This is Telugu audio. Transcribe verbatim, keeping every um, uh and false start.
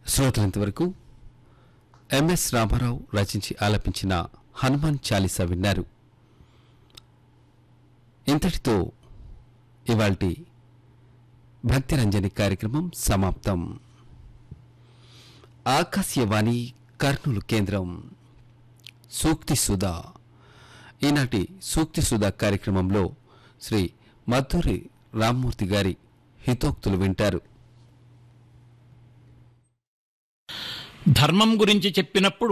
శ్రోతలంతవరకు ఎంఎస్ రామారావు రచించి ఆలపించిన హనుమాన్ చాలీసా విన్నారు. ఇంతటితో ఇవాల్టి భక్తిరంజని కార్యక్రమం సమాప్తం. ఆకాశవాణి కర్నూలు కేంద్రం. సూక్తి సుధా. ఈనాటి సూక్తి సుధా కార్యక్రమంలో శ్రీ మధురి రామ్మూర్తి గారి హితోక్తులు వింటారు. ధర్మం గురించి చెప్పినప్పుడు